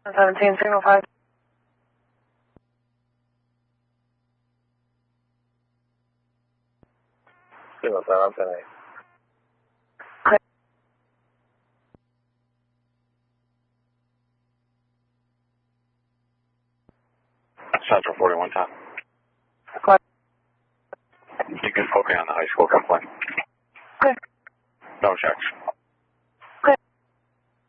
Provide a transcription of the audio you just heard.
17, signal 5. Signal 7, I'm 10-8. Central 41 time. Clear. You can focus on the high school complaint. Clear. No checks.